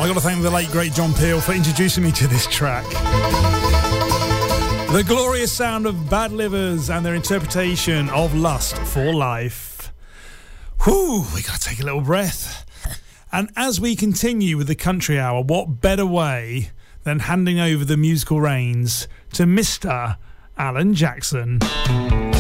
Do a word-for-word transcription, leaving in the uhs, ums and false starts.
got to thank the late great John Peel for introducing me to this track. The glorious sound of Bad Livers and their interpretation of Lust for Life. Whew, we got to take a little breath. And as we continue with the Country Hour, what better way than handing over the musical reins to Mister Alan Jackson.